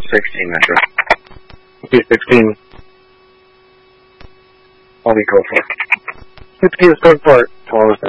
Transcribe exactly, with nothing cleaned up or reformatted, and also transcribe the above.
sixteen, Metro. Okay, sixteen. I'll be go for it. sixteen is going for it. Tomorrow's